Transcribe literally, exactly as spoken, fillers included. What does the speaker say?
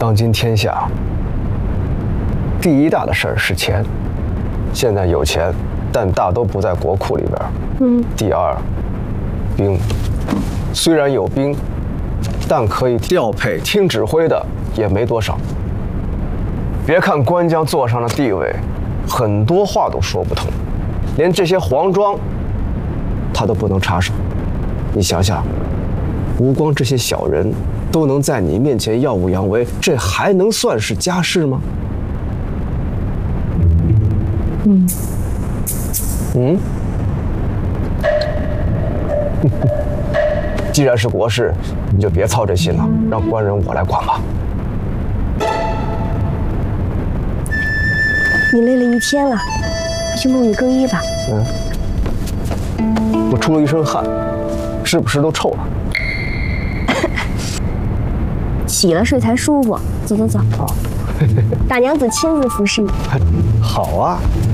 当今天下，第一大的事儿是钱。现在有钱，但大都不在国库里边。嗯。第二，兵，虽然有兵，但可以调配、听指挥的也没多少。别看关将坐上了地位，很多话都说不通，连这些黄庄，他都不能插手。你想想，吴光这些小人都能在你面前耀武扬威，这还能算是家事吗？嗯嗯，既然是国事，你就别操这心了，让官人我来管吧。 你累了一天了，去梦里更衣吧。 嗯，我出了一身汗，是不是都臭了？ 洗了睡才舒服。走走走。好，大娘子亲自服侍你。 好啊。